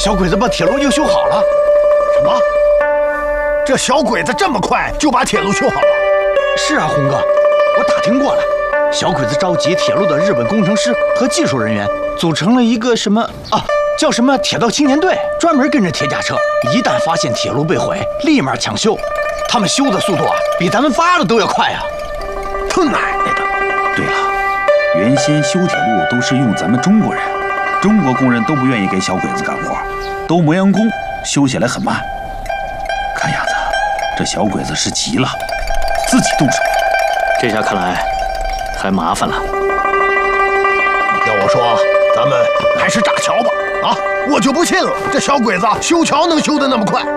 小鬼子把铁路又修好了。 什么？这小鬼子这么快就把铁路修好了？ 是啊，红哥，我打听过了，小鬼子召集铁路的日本工程师和技术人员，组成了一个什么叫什么铁道青年队，专门跟着铁甲车，一旦发现铁路被毁，立马抢修。他们修的速度比咱们发的都要快啊！ 他奶奶的！ 对了，原先修铁路都是用咱们中国人，中国工人都不愿意给小鬼子干活，都磨洋工，修起来很慢。看样子，这小鬼子是急了，自己动手。 这下看来还麻烦了。 要我说，咱们还是炸桥吧！我就不信了，这小鬼子修桥能修得那么快。